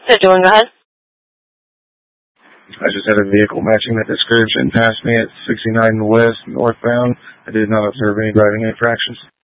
Doing, go ahead. I just had a vehicle matching that description pass me at 69 West northbound. I did not observe any driving infractions.